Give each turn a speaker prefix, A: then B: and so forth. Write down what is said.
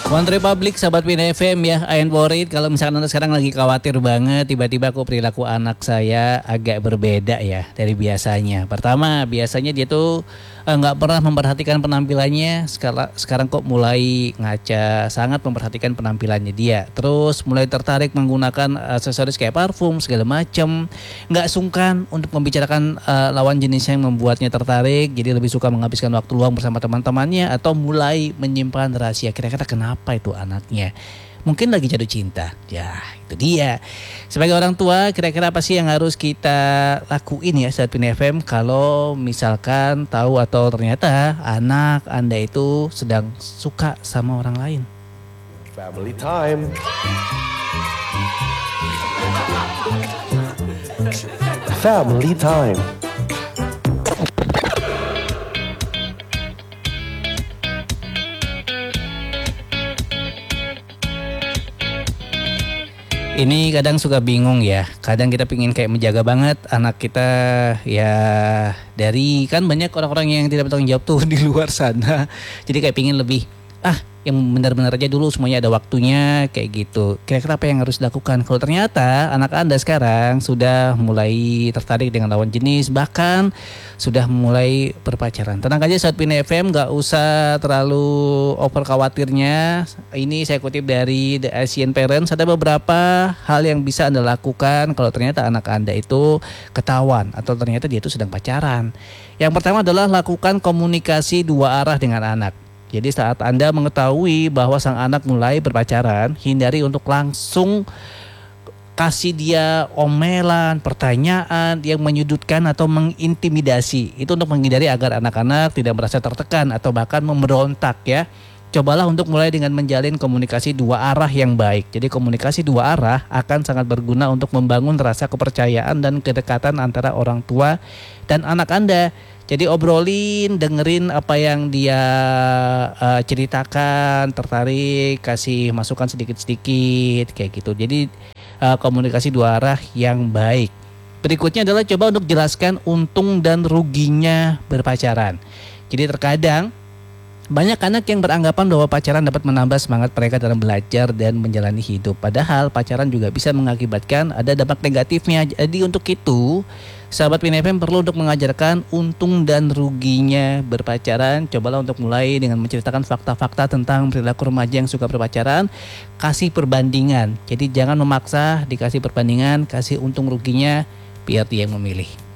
A: One Republic, sahabat Pin FM ya, I ain't worried. Kalau misalkan Anda sekarang lagi khawatir banget, tiba-tiba kok perilaku anak saya agak berbeda ya dari biasanya. Pertama, biasanya dia tuh nggak pernah memperhatikan penampilannya. Sekarang kok mulai ngaca, sangat memperhatikan penampilannya dia. Terus mulai tertarik menggunakan aksesoris kayak parfum segala macam. Nggak sungkan untuk membicarakan lawan jenisnya yang membuatnya tertarik. Jadi lebih suka menghabiskan waktu luang bersama teman-temannya atau mulai menyimpan rahasia. Kira-kira kenapa itu anaknya? Mungkin lagi jatuh cinta. Ya, itu dia. Sebagai orang tua, kira-kira apa sih yang harus kita lakuin ya saat Pin FM kalau misalkan tahu atau ternyata anak Anda itu sedang suka sama orang lain?
B: Family time. Family time.
A: Ini kadang suka bingung ya. Kadang kita pingin kayak menjaga banget anak kita ya, dari kan banyak orang-orang yang tidak bertanggung jawab tuh di luar sana. Jadi kayak pingin lebih yang benar-benar aja dulu, semuanya ada waktunya kayak gitu. Kira-kira apa yang harus dilakukan kalau ternyata anak Anda sekarang sudah mulai tertarik dengan lawan jenis, bahkan sudah mulai berpacaran? Tenang aja saat Pin FM, gak usah terlalu over khawatirnya. Ini saya kutip dari The Asian Parents. Ada beberapa hal yang bisa Anda lakukan kalau ternyata anak Anda itu ketahuan atau ternyata dia itu sedang pacaran. Yang pertama adalah lakukan komunikasi dua arah dengan anak. Jadi saat Anda mengetahui bahwa sang anak mulai berpacaran, hindari untuk langsung kasih dia omelan, pertanyaan yang menyudutkan atau mengintimidasi. Itu untuk menghindari agar anak-anak tidak merasa tertekan atau bahkan memberontak ya. Cobalah untuk mulai dengan menjalin komunikasi dua arah yang baik. Jadi komunikasi dua arah akan sangat berguna untuk membangun rasa kepercayaan dan kedekatan antara orang tua dan anak Anda. Jadi obrolin, dengerin apa yang dia ceritakan, tertarik, kasih masukan sedikit-sedikit kayak gitu. Jadi komunikasi dua arah yang baik. Berikutnya adalah coba untuk jelaskan untung dan ruginya berpacaran. Jadi terkadang banyak anak yang beranggapan bahwa pacaran dapat menambah semangat mereka dalam belajar dan menjalani hidup. Padahal pacaran juga bisa mengakibatkan ada dampak negatifnya. Jadi untuk itu, sahabat Pin FM perlu untuk mengajarkan untung dan ruginya berpacaran. Cobalah untuk mulai dengan menceritakan fakta-fakta tentang perilaku remaja yang suka berpacaran. Kasih perbandingan. Jadi jangan memaksa, dikasih perbandingan, kasih untung ruginya biar dia yang memilih.